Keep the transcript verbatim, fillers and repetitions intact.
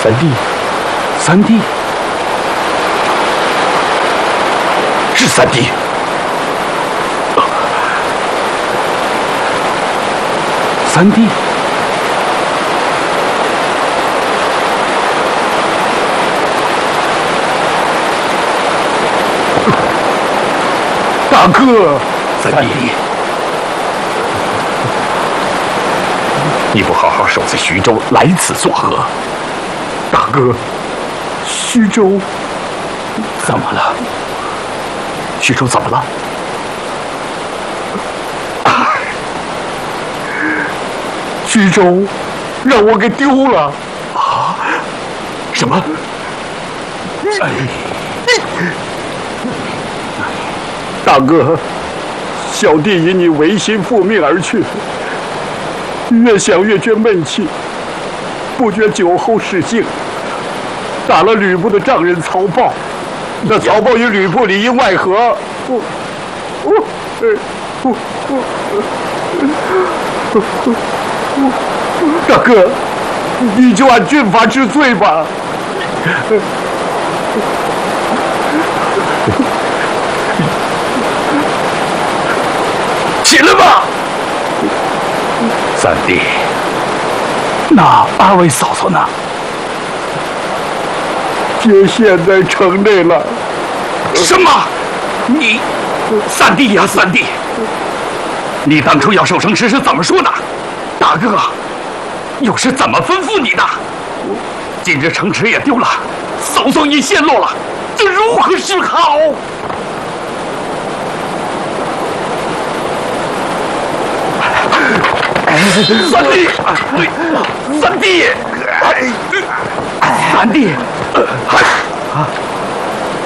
三弟，三弟，是三弟。三弟，大哥， 三弟，你不好好守在徐州，来此作何？ 大哥，徐州怎么了？ 徐州怎么了？ 徐州让我给丢了。 啊？什么？哎， 大哥，小弟因你违心复命而去，越想越觉闷气，不觉酒后失敬，打了吕布的丈人曹豹。那曹豹与吕布里应外合，我我我我。大哥，你就按军法治罪吧。 起来吧，三弟。 那二位嫂嫂呢？接现在城内了。 什么？你，三弟呀，三弟，你当初要守城池是怎么说的？大哥，又是怎么吩咐你的？今日城池也丢了，嫂嫂也陷落了，这如何是好？三弟，三弟，三弟，